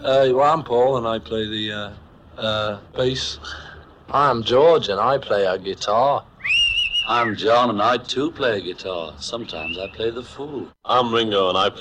Well, I'm Paul, and I play the bass. I'm George, and I play a guitar. I'm John, and I too play a guitar. Sometimes I play the fool. I'm Ringo, and I play